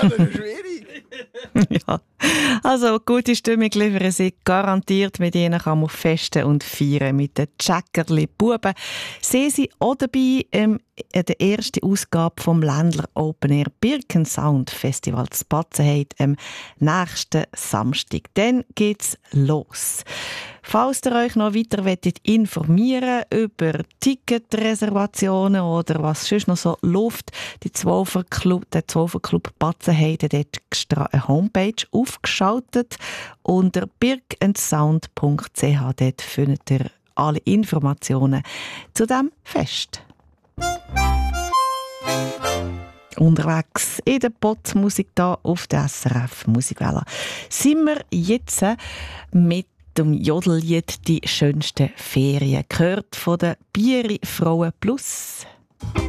Ja, das ist schwierig. Ja, also gute Stimmung liefern sie garantiert. Mit ihnen kann man festen und feiern. Mit den Tschäckerli-Buben sehen sie auch dabei in der ersten Ausgabe vom Ländler Open Air Birkensound Festival zu Batzenheit am nächsten Samstag. Dann geht's los. Falls ihr euch noch weiter informieren wollt über Ticketreservationen oder was sonst noch so läuft, der Zwölferclub Batzenheide hat dort extra eine Homepage aufgeschaltet. Unter birkandsound.ch dort findet ihr alle Informationen zu diesem Fest. Unterwegs in der Potsmusik hier auf der SRF Musikwelle sind wir jetzt mit dem Jodellied «Die schönsten Ferien», gehört von den Bieri Frauen Plus.